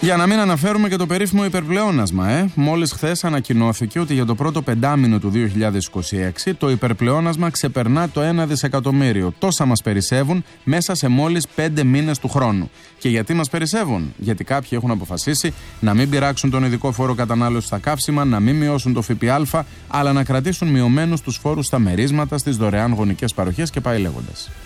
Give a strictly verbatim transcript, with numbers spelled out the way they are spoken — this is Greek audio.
Για να μην αναφέρουμε και το περίφημο υπερπλεόνασμα, ε. Μόλις χθες ανακοινώθηκε ότι για το πρώτο πεντάμηνο του δύο χιλιάδες είκοσι έξι το υπερπλεόνασμα ξεπερνά το ένα δισεκατομμύριο. Τόσα μας περισσεύουν μέσα σε μόλις πέντε μήνες του χρόνου. Και γιατί μας περισσεύουν? Γιατί κάποιοι έχουν αποφασίσει να μην πειράξουν τον ειδικό φόρο κατανάλωσης στα καύσιμα, να μην μειώσουν το ΦΠΑ, αλλά να κρατήσουν μειωμένους τους φόρους στα μερίσματα, στις δωρεάν γονικές παροχές και πάει λέγοντας.